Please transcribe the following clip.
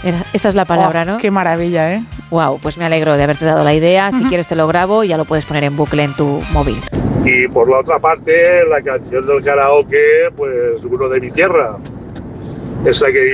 Esa es la palabra, ¿no? Qué maravilla, ¿eh? Wow, pues me alegro de haberte dado la idea. Si quieres te lo grabo y ya lo puedes poner en bucle en tu móvil. Y por la otra parte, la canción del karaoke, pues Uno de mi tierra. Esa que